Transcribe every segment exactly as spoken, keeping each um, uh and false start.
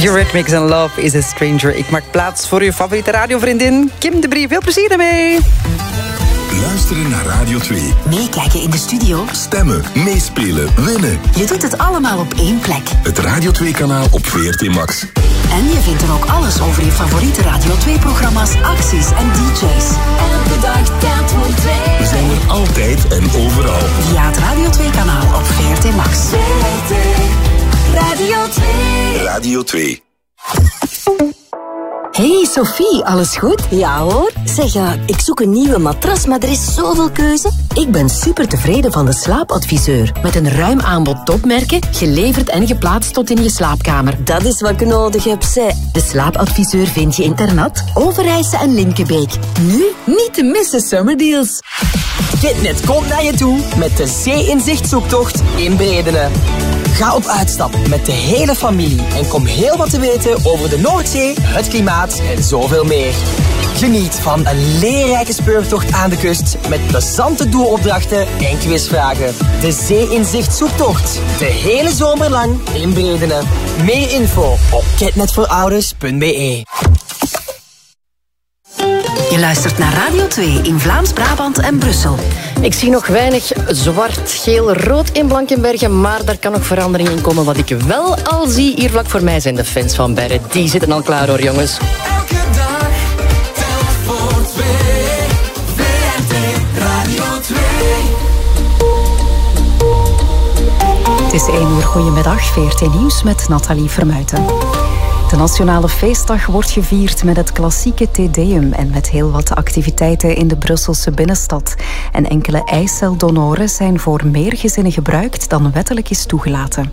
Eurythmics and Love is a Stranger. Ik maak plaats voor uw favoriete radiovriendin Kim de Brie. Veel plezier ermee. Luisteren naar Radio twee. Meekijken in de studio. Stemmen, meespelen, winnen. Je doet het allemaal op één plek. Het Radio twee-kanaal op V R T Max. En je vindt er ook alles over je favoriete Radio twee-programma's, acties en D J's. Elke dag telt voor twee. We zijn er altijd en overal. Via het Radio twee-kanaal op V R T Max. V R T Radio twee. Radio twee. Hey Sophie, alles goed? Ja hoor. Zeg, ja, ik zoek een nieuwe matras, maar er is zoveel keuze. Ik ben super tevreden van de slaapadviseur. Met een ruim aanbod topmerken, geleverd en geplaatst tot in je slaapkamer. Dat is wat ik nodig heb, zeg. De slaapadviseur vind je in Ternat, Overijse en Linkebeek. Nu niet te missen summerdeals. Kitnet komt naar je toe met de Zee-inzicht zoektocht in Bredene. Ga op uitstap met de hele familie en kom heel wat te weten over de Noordzee, het klimaat en zoveel meer. Geniet van een leerrijke speurtocht aan de kust met plezante doelopdrachten en quizvragen. De Zee-inzicht zoektocht. De hele zomer lang in Bredene. Meer info op kitnetvoorouders punt b e. Je luistert naar Radio twee in Vlaams-Brabant en Brussel. Ik zie nog weinig zwart, geel, rood in Blankenbergen, maar daar kan nog verandering in komen. Wat ik wel al zie hier vlak voor mij zijn de fans van Berre. Die zitten al klaar hoor, jongens. Elke dag telt voor twee. V R T Radio twee. Het is één uur, goedemiddag, V R T Nieuws met Nathalie Vermuiten. De Nationale Feestdag wordt gevierd met het klassieke Te Deum en met heel wat activiteiten in de Brusselse binnenstad. En enkele eiceldonoren zijn voor meer gezinnen gebruikt dan wettelijk is toegelaten.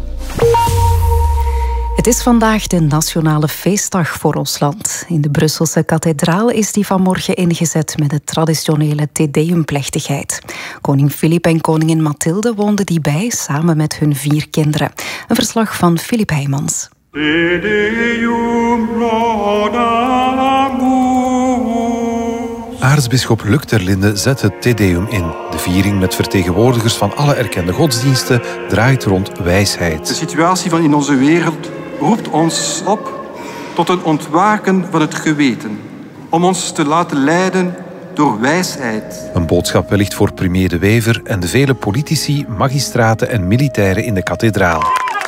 Het is vandaag de Nationale Feestdag voor ons land. In de Brusselse kathedraal is die vanmorgen ingezet met de traditionele Te Deum-plechtigheid. Koning Filip en koningin Mathilde woonden die bij, samen met hun vier kinderen. Een verslag van Filip Heijmans. Te Deum laudamus. Aartsbisschop Luc ter Linde zet het Te Deum in. De viering met vertegenwoordigers van alle erkende godsdiensten draait rond wijsheid. De situatie van in onze wereld roept ons op tot een ontwaken van het geweten. Om ons te laten leiden door wijsheid. Een boodschap wellicht voor premier De Wever en de vele politici, magistraten en militairen in de kathedraal.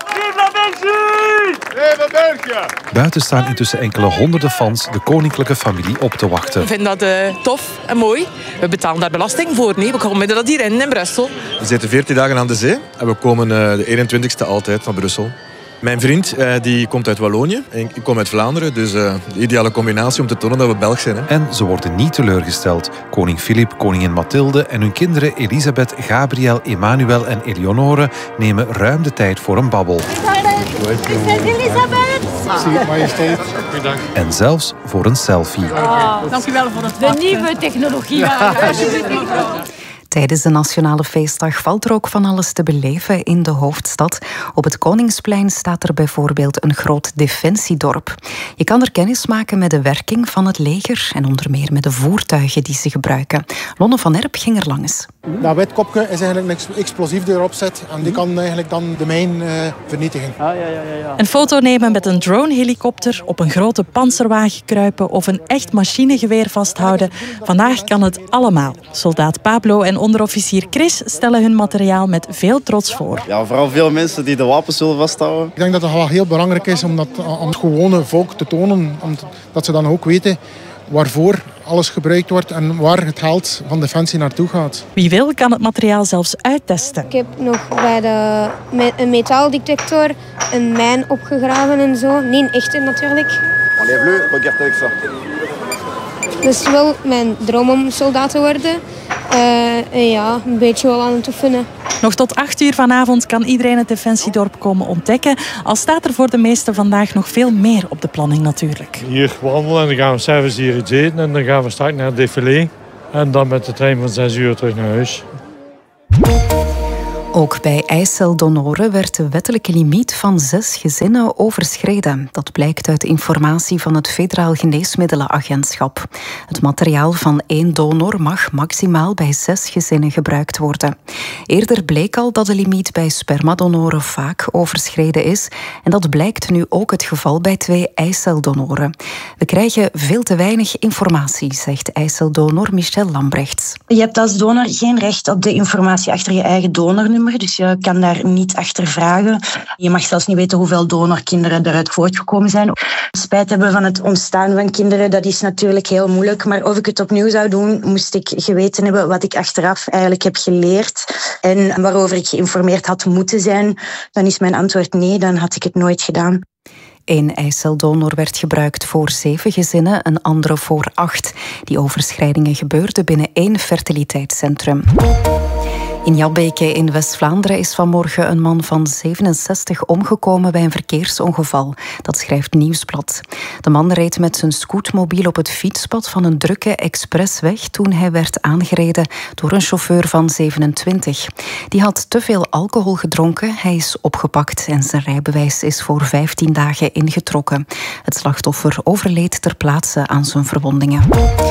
Buiten staan intussen enkele honderden fans de koninklijke familie op te wachten. We vinden dat uh, tof en mooi. We betalen daar belasting voor. Nee, we komen dat hier in, in Brussel. We zitten veertien dagen aan de zee en we komen uh, de eenentwintigste altijd van Brussel. Mijn vriend uh, die komt uit Wallonië en ik kom uit Vlaanderen. Dus uh, de ideale combinatie om te tonen dat we Belg zijn. Hè. En ze worden niet teleurgesteld. Koning Filip, koningin Mathilde en hun kinderen Elisabeth, Gabriel, Emmanuel en Eleonore nemen ruim de tijd voor een babbel. Prinses Elisabeth. Ah. Majesteit. Goeiedag. En zelfs voor een selfie. Oh, dank u wel voor het de nieuwe technologie. Tijdens de Nationale Feestdag valt er ook van alles te beleven in de hoofdstad. Op het Koningsplein staat er bijvoorbeeld een groot defensiedorp. Je kan er kennis maken met de werking van het leger en onder meer met de voertuigen die ze gebruiken. Lonne van Erp ging er langs. Dat wit kopje is eigenlijk een explosief die erop zit en die kan eigenlijk dan de mijn uh, vernietigen. Ah, ja, ja, ja. Een foto nemen met een drone-helikopter, op een grote panzerwagen kruipen of een echt machinegeweer vasthouden. Vandaag kan het allemaal. Soldaat Pablo en onderofficier Chris stellen hun materiaal met veel trots voor. Ja, vooral veel mensen die de wapens zullen vasthouden. Ik denk dat het wel heel belangrijk is om dat aan het gewone volk te tonen, omdat ze dan ook weten waarvoor alles gebruikt wordt en waar het geld van Defensie naartoe gaat. Wie wil kan het materiaal zelfs uittesten. Ik heb nog bij de, met een metaaldetector een mijn opgegraven en zo. Nee, een echte natuurlijk. Enlève-le, regarde avec ça. Dat is wel mijn droom om soldaat te worden. Uh, en ja, een beetje wel aan het oefenen. Nog tot acht uur vanavond kan iedereen het Defensiedorp komen ontdekken. Al staat er voor de meesten vandaag nog veel meer op de planning natuurlijk. Hier wandelen en dan gaan we s'avonds hier iets eten. En dan gaan we straks naar het défilé. En dan met de trein van zes uur terug naar huis. Ook bij eiceldonoren werd de wettelijke limiet van zes gezinnen overschreden. Dat blijkt uit informatie van het Federaal Geneesmiddelenagentschap. Het materiaal van één donor mag maximaal bij zes gezinnen gebruikt worden. Eerder bleek al dat de limiet bij spermadonoren vaak overschreden is. En dat blijkt nu ook het geval bij twee eiceldonoren. We krijgen veel te weinig informatie, zegt eiceldonor Michelle Lambrechts. Je hebt als donor geen recht op de informatie achter je eigen donornummer. Dus je kan daar niet achter vragen. Je mag zelfs niet weten hoeveel donorkinderen eruit voortgekomen zijn. Spijt hebben van het ontstaan van kinderen, dat is natuurlijk heel moeilijk. Maar of ik het opnieuw zou doen, moest ik geweten hebben wat ik achteraf eigenlijk heb geleerd en waarover ik geïnformeerd had moeten zijn. Dan is mijn antwoord nee, dan had ik het nooit gedaan. Eén eiceldonor werd gebruikt voor zeven gezinnen, een andere voor acht. Die overschrijdingen gebeurden binnen één fertiliteitscentrum. In Jabbeke in West-Vlaanderen is vanmorgen een man van zevenenzestig omgekomen bij een verkeersongeval. Dat schrijft Nieuwsblad. De man reed met zijn scootmobiel op het fietspad van een drukke expressweg toen hij werd aangereden door een chauffeur van zevenentwintig. Die had te veel alcohol gedronken, hij is opgepakt en zijn rijbewijs is voor vijftien dagen ingetrokken. Het slachtoffer overleed ter plaatse aan zijn verwondingen.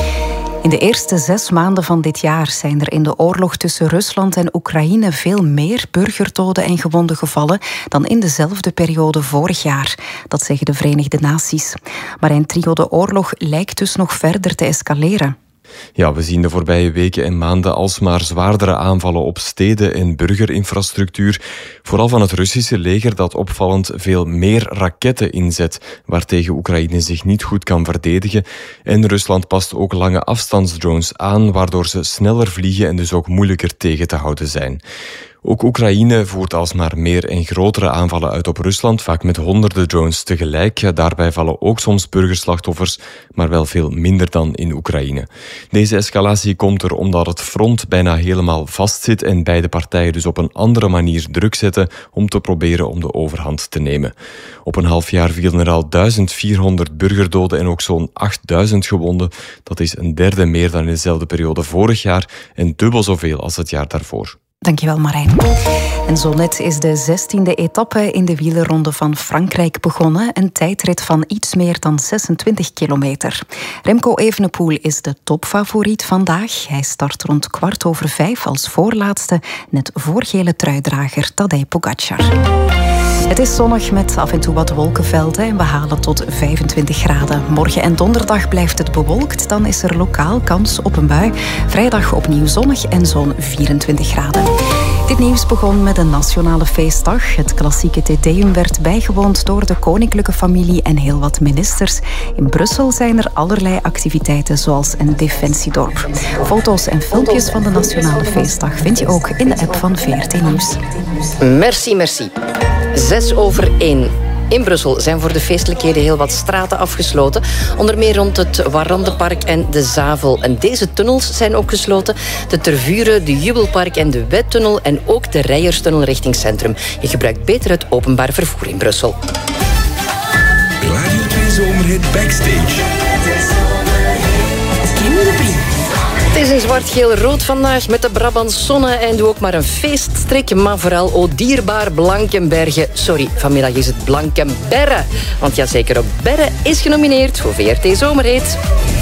In de eerste zes maanden van dit jaar zijn er in de oorlog tussen Rusland en Oekraïne veel meer burgerdoden en gewonden gevallen dan in dezelfde periode vorig jaar. Dat zeggen de Verenigde Naties. Maar een trio de oorlog lijkt dus nog verder te escaleren. Ja, we zien de voorbije weken en maanden alsmaar zwaardere aanvallen op steden en burgerinfrastructuur. Vooral van het Russische leger dat opvallend veel meer raketten inzet, waartegen Oekraïne zich niet goed kan verdedigen. En Rusland past ook lange afstandsdrones aan, waardoor ze sneller vliegen en dus ook moeilijker tegen te houden zijn. Ook Oekraïne voert alsmaar meer en grotere aanvallen uit op Rusland, vaak met honderden drones tegelijk. Daarbij vallen ook soms burgerslachtoffers, maar wel veel minder dan in Oekraïne. Deze escalatie komt er omdat het front bijna helemaal vastzit en beide partijen dus op een andere manier druk zetten om te proberen om de overhand te nemen. Op een half jaar vielen er al duizend vierhonderd burgerdoden en ook zo'n achtduizend gewonden. Dat is een derde meer dan in dezelfde periode vorig jaar en dubbel zoveel als het jaar daarvoor. Dankjewel Marijn. En zo net is de zestiende etappe in de wielerronde van Frankrijk begonnen. Een tijdrit van iets meer dan zesentwintig kilometer. Remco Evenepoel is de topfavoriet vandaag. Hij start rond kwart over vijf als voorlaatste, net voor gele truidrager Tadej Pogacar. Het is zonnig met af en toe wat wolkenvelden en we halen tot vijfentwintig graden. Morgen en donderdag blijft het bewolkt, dan is er lokaal kans op een bui. Vrijdag opnieuw zonnig en zo'n vierentwintig graden. Dit nieuws begon met een nationale feestdag. Het klassieke Tedeum werd bijgewoond door de koninklijke familie en heel wat ministers. In Brussel zijn er allerlei activiteiten zoals een defensiedorp. Foto's en filmpjes van de nationale feestdag vind je ook in de app van V R T Nieuws. Merci, merci. Zes over één. In Brussel zijn voor de feestelijkheden heel wat straten afgesloten. Onder meer rond het Warandenpark en de Zavel. En deze tunnels zijn ook gesloten. De Tervuren, de Jubelpark en de Wettunnel en ook de Rijerstunnel richting Centrum. Je gebruikt beter het openbaar vervoer in Brussel. Radio twee Zomerhit Backstage. Het is een zwart-geel-rood vandaag met de Brabants zonne en doe ook maar een feeststrik. Maar vooral, o dierbaar Blankenberge. Sorry, vanmiddag is het Blankenberre. Want jazeker, ook Berre is genomineerd voor V R T Zomerhit.